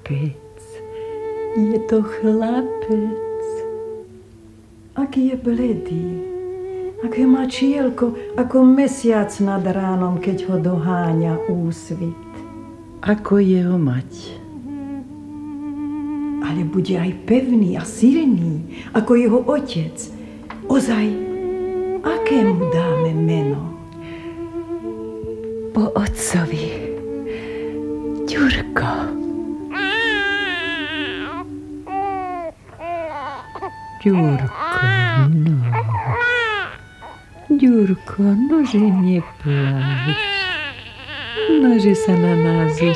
chlapec. Je to chlapec. Aký je bledý. Aké má čielko, ako mesiac nad ránom, keď ho doháňa úsvit. Ako jeho mať. Ale bude aj pevný a silný, ako jeho otec. Ozaj, aké mu dáme meno? Po otcovi. Ďurko. Ďurko, no. Ďurko, nože nepláč. Nože sa na nás